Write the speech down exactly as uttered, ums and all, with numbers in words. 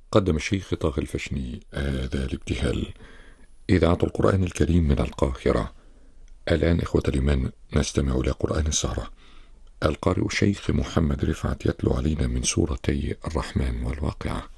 قدم الشيخ طه الفشني هذا الابتهال. إذاعة القرآن الكريم من القاهرة. الآن إخوة الإيمان نستمع إلى قرآن السهرة. القارئ الشيخ محمد رفعت يتلو علينا من سورتي الرحمن والواقعة.